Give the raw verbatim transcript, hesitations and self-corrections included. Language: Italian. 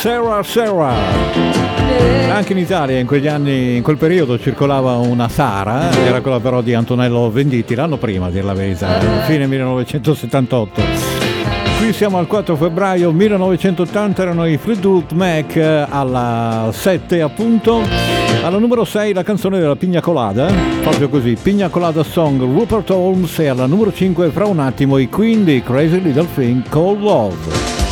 Sarah Sarah. Anche in Italia in quegli anni, in quel periodo circolava una Sara, era quella però di Antonello Venditti, l'anno prima, a dir la verità, fine millenovecentosettantotto. Qui siamo al quattro febbraio millenovecentottanta, erano i Fleetwood Mac alla sette appunto. Alla numero sei la canzone della Pina Colada, proprio così, Pina Colada Song, Rupert Holmes, e alla numero cinque fra un attimo i Queen di Crazy Little Thing Called Love.